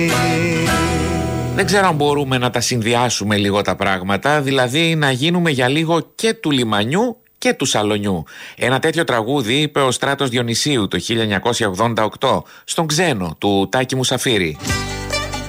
Δεν ξέρω αν μπορούμε να τα συνδυάσουμε λίγο τα πράγματα, δηλαδή να γίνουμε για λίγο και του λιμανιού και του σαλονιού. Ένα τέτοιο τραγούδι είπε ο Στράτος Διονυσίου το 1988 στον Ξένο του Τάκη Μουσαφίρη.